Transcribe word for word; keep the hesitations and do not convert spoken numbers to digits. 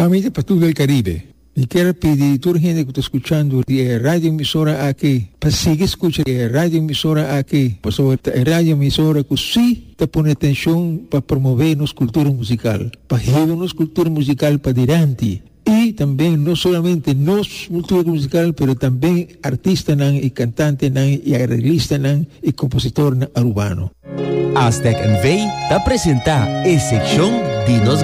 Amiga para todo el Caribe. Y quiero pedir a toda la gente que está escuchando la radio emisora aquí, para seguir escuchando la radio emisora aquí, por sobre la radio emisora que sí te pone atención para promover nuestra cultura musical, para llevar nuestra cultura musical para adelante. Y también no solamente nuestra cultura musical, pero también artistas y cantantes y arreglistas y compositores urbanos. Aztec en Vey te presenta a sección Dinos